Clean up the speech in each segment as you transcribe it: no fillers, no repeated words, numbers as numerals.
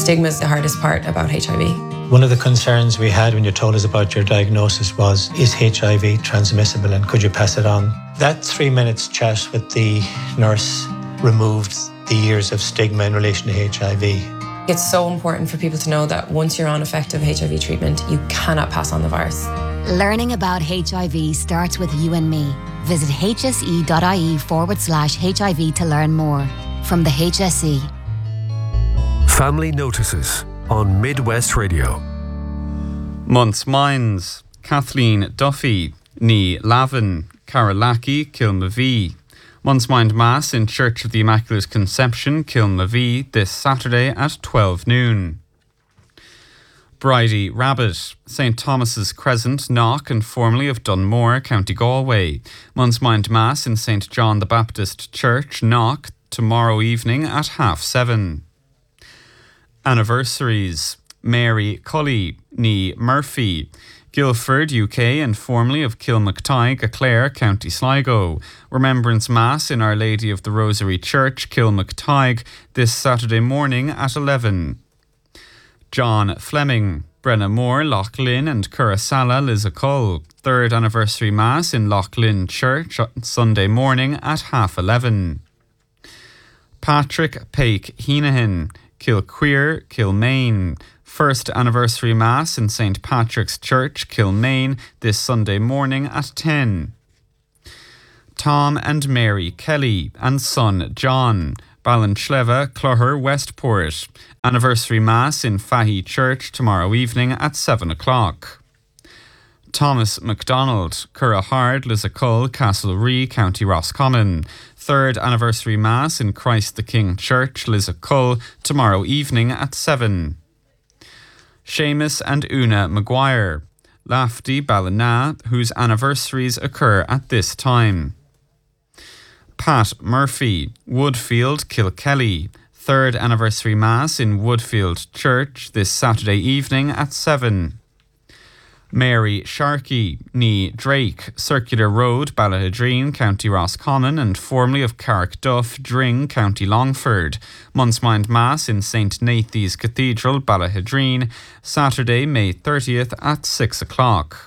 stigma is the hardest part about HIV. One of the concerns we had when you told us about your diagnosis was, is HIV transmissible and could you pass it on? That 3 minutes chat with the nurse removed the years of stigma in relation to HIV. It's so important for people to know that once you're on effective HIV treatment, you cannot pass on the virus. Learning about HIV starts with you and me. Visit hse.ie/HIV to learn more. From the HSE. Family Notices on Midwest Radio. Months Minds, Kathleen Duffy, Ní Lavin, Carolaki, Kilmavee. Months Mind Mass in Church of the Immaculate Conception, Kilmavee, this Saturday at 12 noon. Bridie Rabbit, St Thomas's Crescent, Knock, and formerly of Dunmore, County Galway. Months Mind Mass in St John the Baptist Church, Knock, tomorrow evening at 7:30. Anniversaries: Mary Cully, Ní Murphy, Guildford, UK, and formerly of Kilmactygh, Clare, County Sligo. Remembrance Mass in Our Lady of the Rosary Church, Kilmactygh, this Saturday morning at 11. John Fleming, Brenna Moore, Loch Lynn, and Currasalla, Lissacull. Third anniversary Mass in Loch Lynn Church, Sunday morning at 11:30. Patrick Paik Heenahan, Kilqueer, Kilmaine. First anniversary Mass in St Patrick's Church, Kilmaine, this Sunday morning at 10. Tom and Mary Kelly and son John, Ballinsleva, Clogher, Westport. Anniversary Mass in Fahy Church tomorrow evening at 7 o'clock. Thomas MacDonald, Currahard, Lissacull, Castlerea, County Roscommon. Third anniversary Mass in Christ the King Church, Lissacull, tomorrow evening at 7. Seamus and Una Maguire, Lafty, Ballina, whose anniversaries occur at this time. Pat Murphy, Woodfield, Kilkelly. Third anniversary Mass in Woodfield Church this Saturday evening at 7. Mary Sharkey, Ní Drake, Circular Road, Ballahidreen, County Roscommon, and formerly of Carrickduff, Dring, County Longford. Months Mind Mass in St Nathy's Cathedral, Ballahidreen, Saturday, May 30th at 6 o'clock.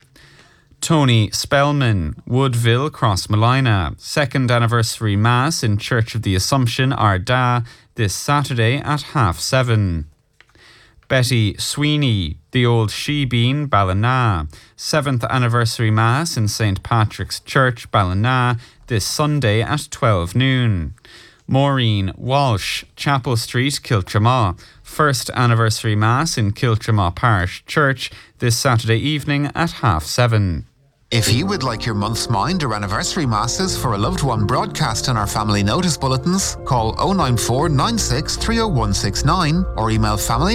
Tony Spellman, Woodville, Crossmolina. Second anniversary Mass in Church of the Assumption, Ardagh, this Saturday at 7:30. Betty Sweeney, the Old Shebean, Ballina. Seventh anniversary Mass in St Patrick's Church, Ballina, this Sunday at 12 noon. Maureen Walsh, Chapel Street, Kiltramaw. First anniversary Mass in Kiltramaw Parish Church, this Saturday evening at 7:30. If you would like your month's mind or anniversary masses for a loved one broadcast in our family notice bulletins, call 094 96 30169 or email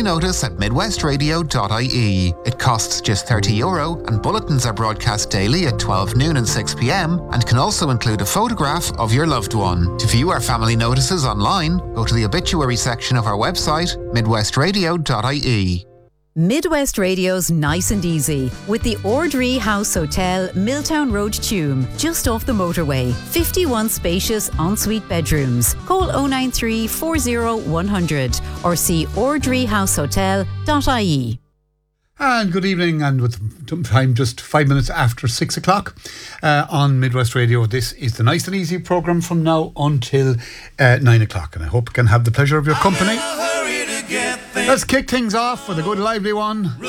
familynotice@midwestradio.ie. It costs just €30 and bulletins are broadcast daily at 12 noon and 6 p.m. and can also include a photograph of your loved one. To view our family notices online, go to the obituary section of our website, midwestradio.ie. Midwest Radio's Nice and Easy with the Ordree House Hotel, Milltown Road, Tuam, just off the motorway. 51 spacious ensuite bedrooms. Call 093 40 100 or see ordreehousehotel.ie. And good evening, and with time just 5 minutes after 6 o'clock on Midwest Radio. This is the Nice and Easy programme from now until 9 o'clock, and I hope you can have the pleasure of your company. Let's kick things off with a good lively one.